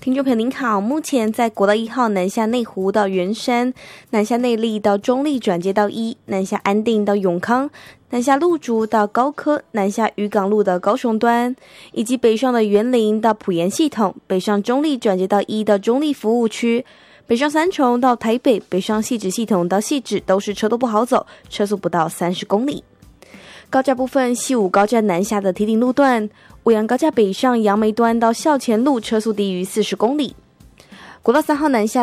听众朋友您好，目前在国道1号南下内湖到圆山、南下内坜到中坜转接到1、南下安定到永康、南下路竹到高科、南下渔港路的高雄端，以及北上的员林到埔盐系统，北上中坜转接到1到中坜服务区，北上三重到台北，北上汐止系统到汐止都是车多不好走，车速不到30公里。高架部分，西武高架南下的堤顶路段，五杨高架北上杨梅端到校前路车速低于40公里。国道3号南下